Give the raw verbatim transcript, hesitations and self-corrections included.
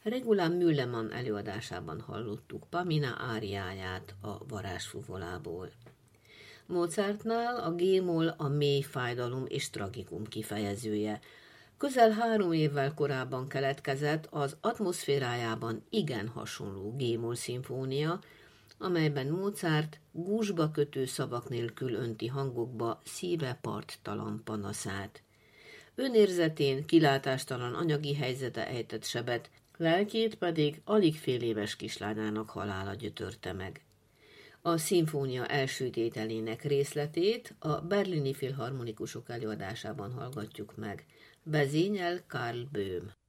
Regulán Müllemann előadásában hallottuk Pamina áriáját a Varázsfuvolából. Mozartnál a G-moll a mély fájdalom és tragikum kifejezője. Közel három évvel korábban keletkezett az atmoszférájában igen hasonló G-moll szimfónia, amelyben Mozart gúzsba kötő szavak nélkül önti hangokba szíve parttalan panaszát. Önérzetén kilátástalan anyagi helyzete ejtett sebet, lelkét pedig alig fél éves kislányának halála gyötörte meg. A szimfónia első tételének részletét a berlini filharmonikusok előadásában hallgatjuk meg. Vezényel Karl Böhm.